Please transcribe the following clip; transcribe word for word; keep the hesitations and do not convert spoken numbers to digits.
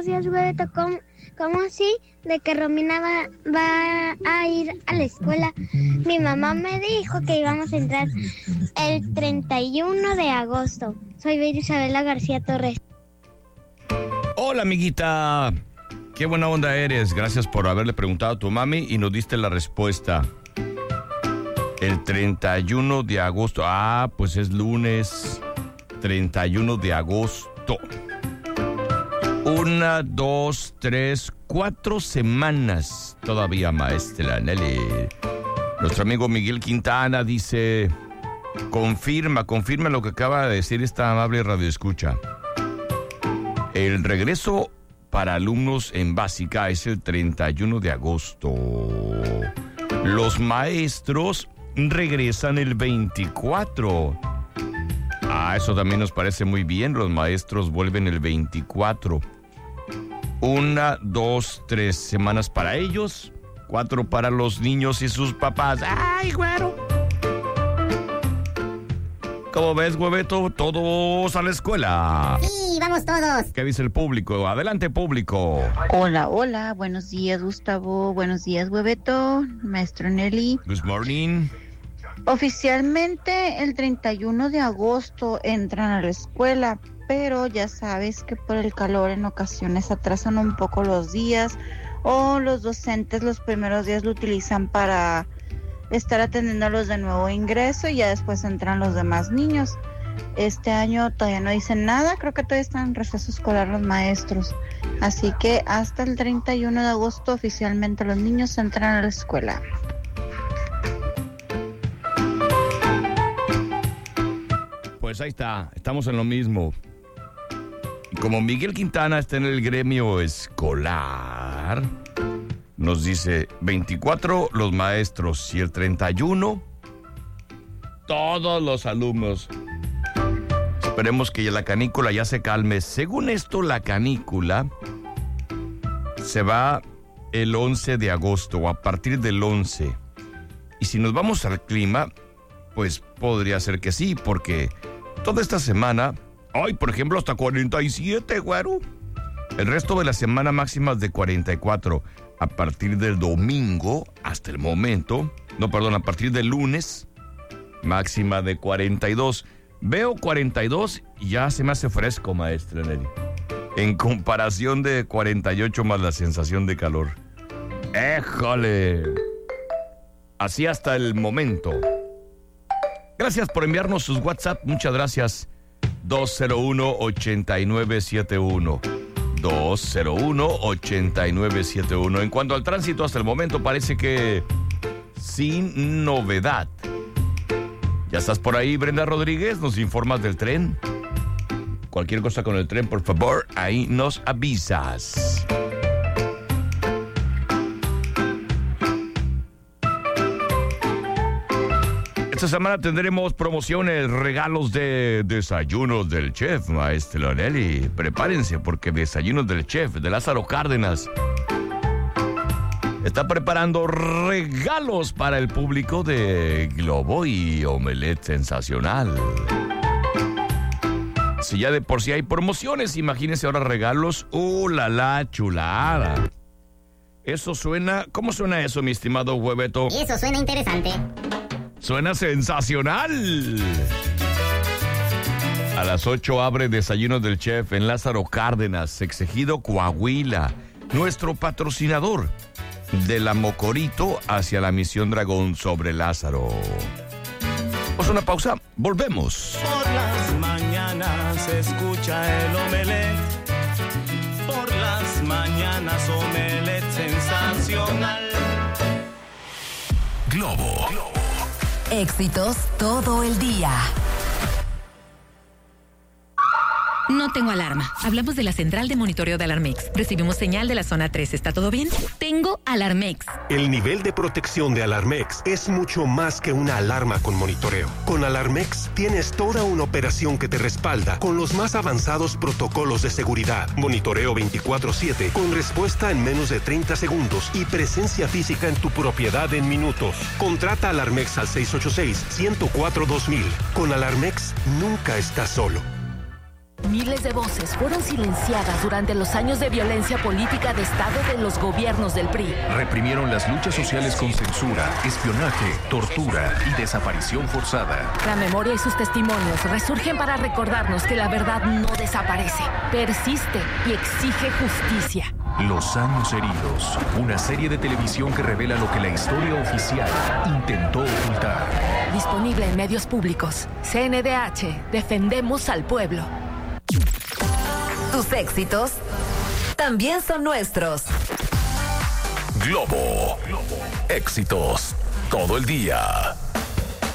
buenos días, Hueveto. ¿Cómo, cómo así de que Romina va, va a ir a la escuela? Mi mamá me dijo que íbamos a entrar el treinta y uno de agosto. Soy Vera Isabela García Torres. Hola, amiguita. Qué buena onda eres. Gracias por haberle preguntado a tu mami y nos diste la respuesta. El treinta y uno de agosto. Ah, pues es lunes. treinta y uno de agosto. Una, dos, tres, cuatro semanas todavía, maestra Nelly. Nuestro amigo Miguel Quintana dice: confirma, confirma lo que acaba de decir esta amable radioescucha. El regreso para alumnos en básica es el treinta y uno de agosto. Los maestros regresan el veinticuatro. Ah, eso también nos parece muy bien. Los maestros vuelven el veinticuatro. Una, dos, tres semanas para ellos, cuatro para los niños y sus papás. ¡Ay, güero! ¿Cómo ves, Hueveto? Todos a la escuela. Sí, vamos todos. ¿Qué dice el público? Adelante, público. Hola, hola. Buenos días, Gustavo. Buenos días, Hueveto. Maestro Nelly. Good morning. Oficialmente el treinta y uno de agosto entran a la escuela, pero ya sabes que por el calor en ocasiones atrasan un poco los días, o los docentes los primeros días lo utilizan para estar atendiendo a los de nuevo ingreso y ya después entran los demás niños. Este año todavía no dicen nada, creo que todavía están en receso escolar los maestros, así que hasta el treinta y uno de agosto oficialmente los niños entran a la escuela. Pues ahí está, estamos en lo mismo. Y como Miguel Quintana está en el gremio escolar, nos dice veinticuatro los maestros y el treinta y uno todos los alumnos. Esperemos que la canícula ya se calme. Según esto, la canícula se va el once de agosto o a partir del once. Y si nos vamos al clima, pues podría ser que sí, porque toda esta semana, hoy por ejemplo hasta cuarenta y siete, güero. El resto de la semana máximas de cuarenta y cuatro. A partir del domingo hasta el momento, no, perdón, a partir del lunes, máxima de cuarenta y dos. Veo cuarenta y dos y ya se me hace fresco, maestra Nelly. En comparación de cuarenta y ocho más la sensación de calor. ¡Éjole! Así hasta el momento. Gracias por enviarnos sus WhatsApp. Muchas gracias. dos cero uno, ochenta y nueve setenta y uno. dos cero uno, ochenta y nueve setenta y uno. En cuanto al tránsito, hasta el momento parece que sin novedad. ¿Ya estás por ahí, Brenda Rodríguez? ¿Nos informas del tren? Cualquier cosa con el tren, por favor, ahí nos avisas. Esta semana tendremos promociones, regalos de Desayunos del Chef, maestro Nelly. Prepárense porque Desayunos del Chef de Lázaro Cárdenas está preparando regalos para el público de Globo y Omelette Sensacional. Si ya de por sí hay promociones, imagínense ahora regalos. ¡Uh, la la chulada! Eso suena... ¿Cómo suena eso, mi estimado Hueveto? Eso suena interesante. ¡Suena sensacional! A las ocho abre Desayunos del Chef en Lázaro Cárdenas, Exegido, Coahuila. Nuestro patrocinador de la Mocorito hacia la Misión Dragón sobre Lázaro. Vamos a una pausa, volvemos. Por las mañanas se escucha el omelette. Por las mañanas omelette sensacional. Globo. Éxitos todo el día. No tengo alarma. Hablamos de la central de monitoreo de Alarmex. Recibimos señal de la zona tres. ¿Está todo bien? Tengo Alarmex. El nivel de protección de Alarmex es mucho más que una alarma con monitoreo. Con Alarmex tienes toda una operación que te respalda con los más avanzados protocolos de seguridad. Monitoreo veinticuatro siete con respuesta en menos de treinta segundos y presencia física en tu propiedad en minutos. Contrata Alarmex al seis ocho seis, uno cero cuatro, dos mil. Con Alarmex nunca estás solo. Miles de voces fueron silenciadas durante los años de violencia política de Estado de los gobiernos del P R I. Reprimieron las luchas sociales con censura, espionaje, tortura y desaparición forzada. La memoria y sus testimonios resurgen para recordarnos que la verdad no desaparece, persiste y exige justicia. Los años heridos, una serie de televisión que revela lo que la historia oficial intentó ocultar. Disponible en medios públicos. C N D H, defendemos al pueblo. Tus éxitos también son nuestros. Globo. Éxitos todo el día.